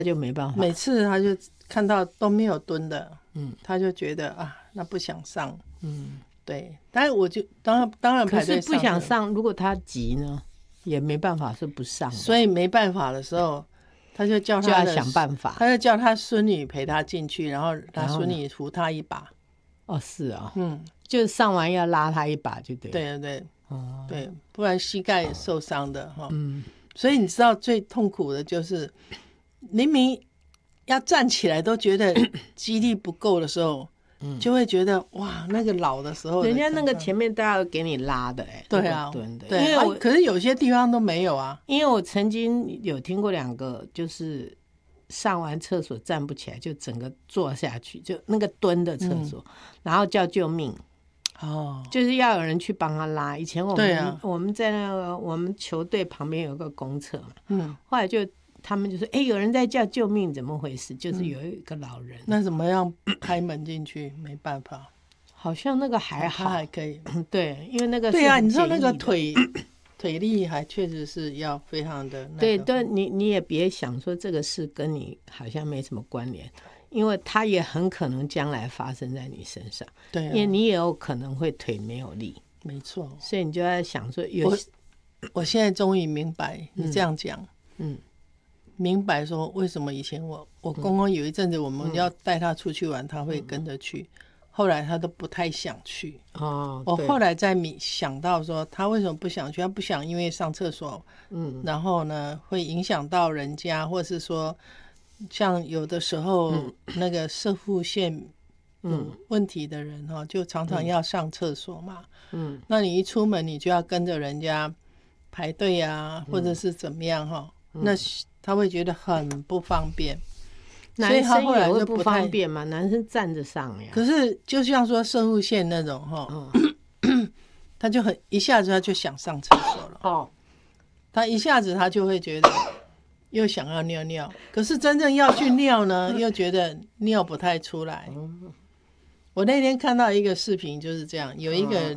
就没办法。 每次他就看到都没有蹲的，他就觉得啊，那不想上，对。但是我就当然排队上， 可是不想上，如果他急呢，也没办法是不上， 所以没办法的时候，他就叫就要想办法， 他就叫他孙女陪他进去，然后他孙女扶他一把。 哦，是啊，就是上完要拉他一把就对了。 对对对，对，不然膝盖受伤的哈。所以你知道最痛苦的就是明明要站起来都觉得肌力不够的时候，就会觉得哇，那个老的时候人家那个前面都要给你拉的对啊， 蹲的。 对，因为可是有些地方都没有啊。 因为我曾经有听过2个，就是上完厕所站不起来，就整个坐下去，就那个蹲的厕所，然后叫救命。就是要有人去帮他拉。以前我们在那个我们球队旁边有个公厕嘛，后来就他们就说，有人在叫救命，怎么回事？就是有一个老人。 那怎么样开门进去？没办法， 好像那个还好， 他还可以。 对，因为那个对啊，你知道那个腿力还确实是要非常的对，你也别想说这个事跟你好像没什么关联。因为它也很可能将来发生在你身上， 对， 因为你也有可能会腿没有力， 没错。 所以你就在想说， 我现在终于明白你这样讲，明白说为什么以前我公公有一阵子我们要带他出去玩，他会跟着去，后来他都不太想去。我后来再想到说他为什么不想去，他不想因为上厕所，然后呢会影响到人家，或是说。像有的时候那个射护腺问题的人就常常要上厕所嘛，那你一出门你就要跟着人家排队啊，或者是怎么样那他会觉得很不方便。 男生也会不方便嘛，男生站着上呀。 可是就像说射护腺那种他就一下子他就想上厕所了，他一下子他就会觉得又想要尿尿，可是真正要去尿呢，又觉得尿不太出来。我那天看到一个视频就是这样，有一个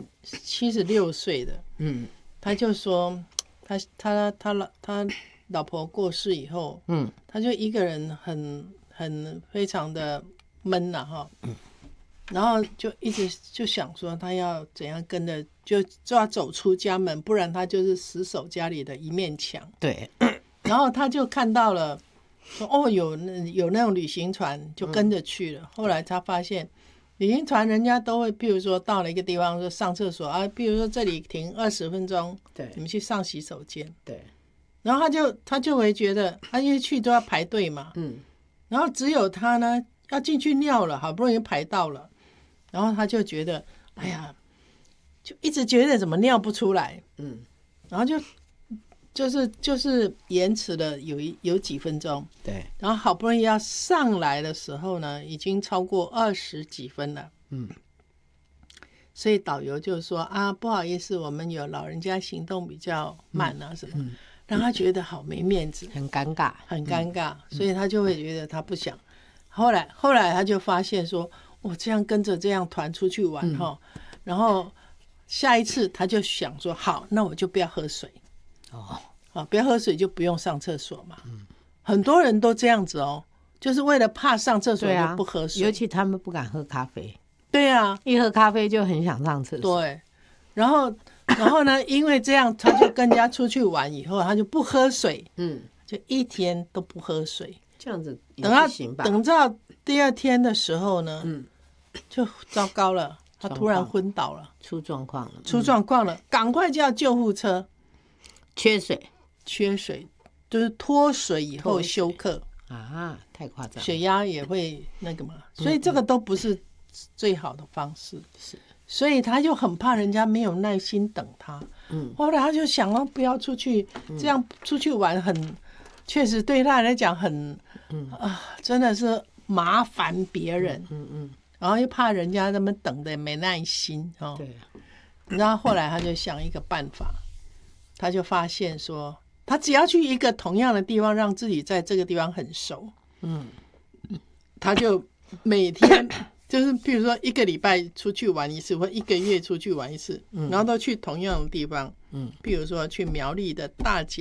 76岁的，他就说他老婆过世以后，他就一个人很非常的闷哈，然后就一直就想说他要怎样跟着就要走出家门，不然他就是死守家里的一面墙。 对。 然后他就看到了说有那种旅行船，就跟着去了。后来他发现旅行船人家都会譬如说到了一个地方说上厕所啊，譬如说这里停20分钟，对，你们去上洗手间，对。然后他就会觉得他因为去都要排队嘛，然后只有他呢要进去尿了，好不容易排到了，然后他就觉得哎呀，就一直觉得怎么尿不出来，然后就是延迟了有几分钟，对，然后好不容易要上来的时候呢，已经超过20几分了，所以导游就说啊，不好意思，我们有老人家行动比较慢啊什么，让他觉得好没面子， 很尴尬， 很尴尬，所以他就会觉得他不想。后来他就发现说，我这样跟着这样团出去玩然后下一次他就想说，好，那我就不要喝水。不要喝水就不用上厕所嘛。很多人都这样子就是为了怕上厕所就不喝水， 尤其他们不敢喝咖啡。 对啊， 一喝咖啡就很想上厕所。 对，然后呢，因为这样他就跟人家出去玩以后，他就不喝水，就一天都不喝水， 这样子也不行吧？ 等到第二天的时候呢，就糟糕了，他突然昏倒了， 出状况了，赶快叫救护车。缺水就是脱水以后休克啊，太夸张， 血压也会那个嘛，所以这个都不是最好的方式。是，所以他就很怕人家没有耐心等他。后来他就想要不要出去，这样出去玩确实对他来讲真的是麻烦别人。然后又怕人家那么等的没耐心对，然后后来他就想一个办法。他就发现说，他只要去一个同样的地方，让自己在这个地方很熟，他就每天就是譬如说1个礼拜出去玩一次，或1个月出去玩一次，然后都去同样的地方，譬如说去苗栗的大甲，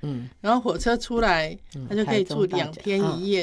然后火车出来，他就可以住2天1夜